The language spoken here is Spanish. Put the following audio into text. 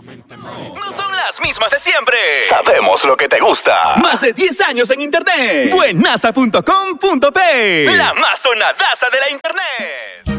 No son las mismas de siempre. Sabemos lo que te gusta. Más de 10 años en internet. Buenasa.com.p. La más sonadaza de la internet.